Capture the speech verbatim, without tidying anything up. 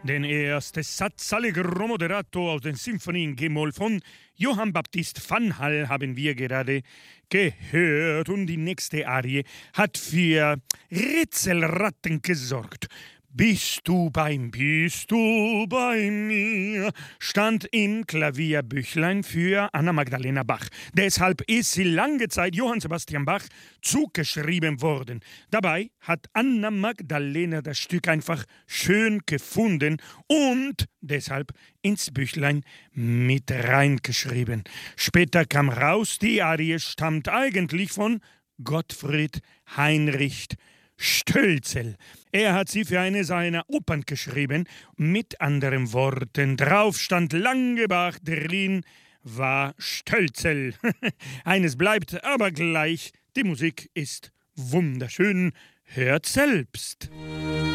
Den ersten Satz Allegro Moderato aus den Symphonien G-Moll von Johann Baptist van Hall haben wir gerade gehört. Und die nächste Arie hat für Rätselratten gesorgt. Bist du beim, bist du bei mir, stand im Klavierbüchlein für Anna Magdalena Bach. Deshalb ist sie lange Zeit Johann Sebastian Bach zugeschrieben worden. Dabei hat Anna Magdalena das Stück einfach schön gefunden und deshalb ins Büchlein mit reingeschrieben. Später kam raus, die Arie stammt eigentlich von Gottfried Heinrich Stölzel. Er hat sie für eine seiner Opern geschrieben. Mit anderen Worten, drauf stand Langebach, drin war Stölzel. Eines bleibt aber gleich, die Musik ist wunderschön. Hört selbst.